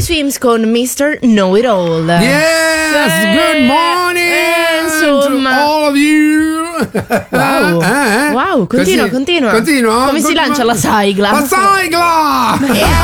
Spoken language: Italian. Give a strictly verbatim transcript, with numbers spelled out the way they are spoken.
Swims con mister Know It All. Yes, good morning eh, insomma. to all of you. Wow, eh, eh. wow, continua, Così, continua. Continua. Come si lancia la sigla? La sigla!